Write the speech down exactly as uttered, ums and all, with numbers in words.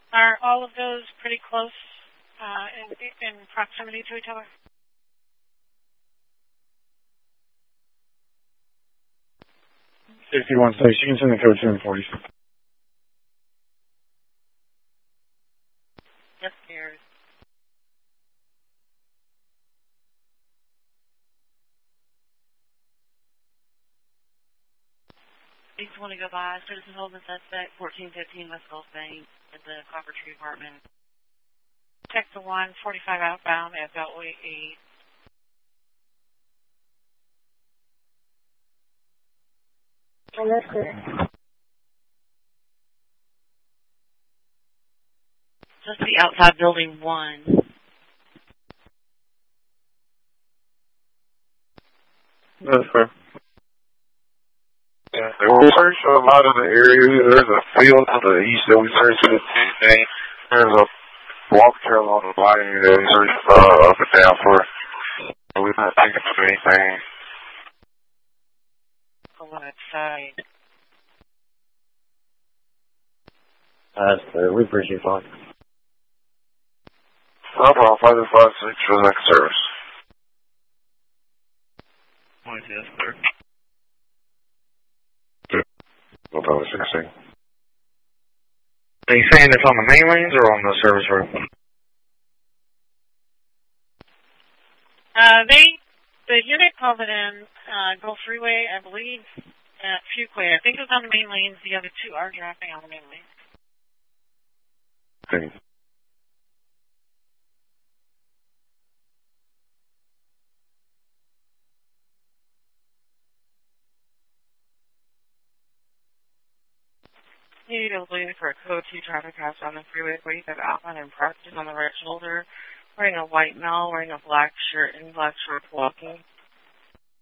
Are all of those pretty close uh, in, in proximity to each other? sixty-one six, you can send the code to him forty. Yes, dear. Please want to go by Citizen Holding Suspect, fourteen fifteen West Gulf Bank at the Copper Tree Apartment. Check the one, forty-five outbound at Beltway eight. Oh, that's clear. Just the outside building one. That's fair. Yeah, we searched a lot of the area. There's a field to the east that we searched to the thing. There's a walk trail on the body that we searched uh, up and down for. We're not thinking of anything. On that side. That's fair. We appreciate it. No problem. five five six for the next service. Point yes, sir. No problem, sixteen. Are you saying it's on the main lanes or on the service road? Uh, they, the unit called it in uh, Gulf Freeway, I believe, at Fuquay. I think it was on the main lanes. The other two are drafting on the main lanes. Thank you. You need to leave for a code two traffic house on the freeway where you have outbound and practice on the right shoulder, wearing a white male, wearing a black shirt and black shorts walking.